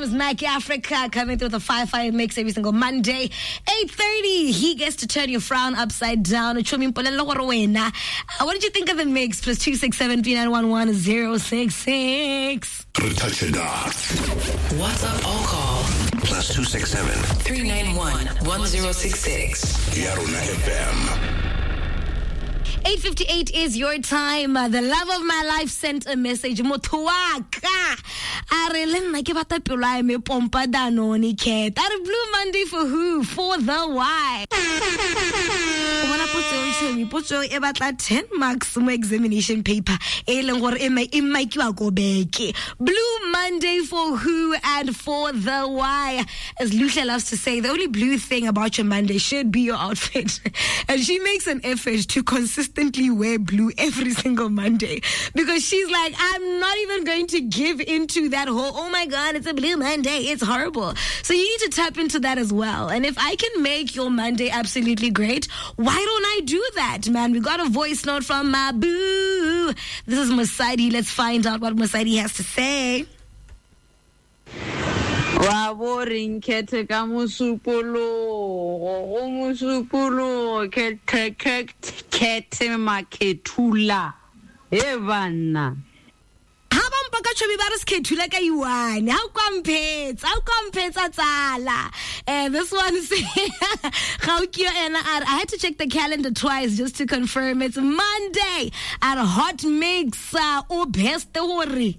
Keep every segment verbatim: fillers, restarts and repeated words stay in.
is Mac Africa coming through with a five five mix every single Monday. eight thirty, he gets to turn your frown upside down. What did you think of the mix? Plus two six seven three nine one one zero six six. WhatsApp all call. Plus two six seven three nine one one zero six six. Yarona F M. eight fifty-eight is your time. Uh, the love of my life sent a message. Motho wa ka. Are le nna ke bata pelo ya me pompa danone ket. Are Blue Monday for who? For the why. Bona potso e tshwemi potso e batla ten marks mo examination paper. E leng gore e mai e mai ke wa go beke. Blue Monday for who and for the why. As Lucia loves to say, the only blue thing about your Monday should be your outfit. And she makes an effort to consistently wear blue every single Monday because she's like, I'm not even going to give into that whole, oh my God, it's a Blue Monday, it's horrible. So you need to tap into that as well. And if I can make your Monday absolutely great, why don't I do that, man? We got a voice note from my boo. This is Masadi. Let's find out what Masadi has to say. Wa boring kete ka musupolo go musupolo kete kete maketula e bana ha ba mpa ka chobi ba re skethula ka iwane how compets how compets atsala eh this one is how cute. And I had to check the calendar twice just to confirm it's Monday at Hot Mix o best hore.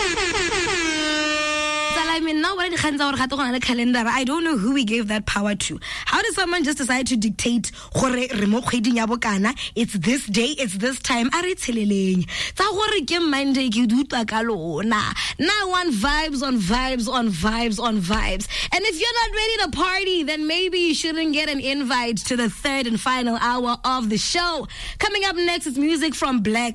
I mean, now what the calendar? I don't know who we gave that power to. How did someone just decide to dictate it's this day, it's this time? Monday, now one vibes on vibes on vibes on vibes. And if you're not ready to party, then maybe you shouldn't get an invite to the third and final hour of the show. Coming up next is music from Black.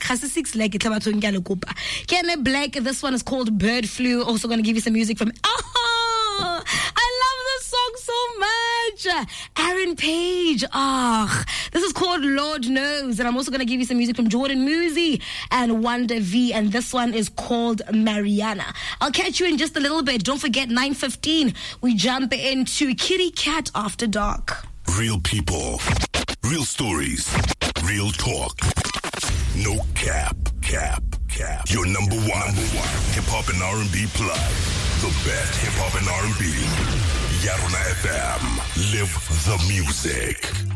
Kene Black, this one is called Bird Flu. Also going to give you some music from Oh, I love this song so much. Aaron Page. Oh, this is called Lord Knows. And I'm also going to give you some music from Jordan Musi and Wonder V. And this one is called Mariana. I'll catch you in just a little bit. Don't forget, nine fifteen, we jump into Kitty Cat After Dark. Real people, real stories, real talk. No cap, cap, cap. Your number one, number one. Hip-hop and R and B plug. The best hip-hop and R and B. Yarona F M. Live the music.